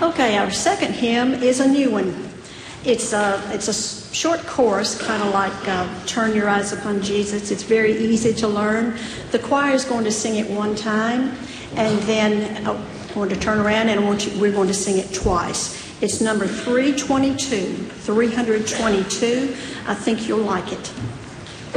Okay, our second hymn is a new one. It's a short chorus, kind of like Turn Your Eyes Upon Jesus. It's very easy to learn. The choir is going to sing it one time, and then I'm going to turn around and we're going to sing it twice. It's number 322. I think you'll like it.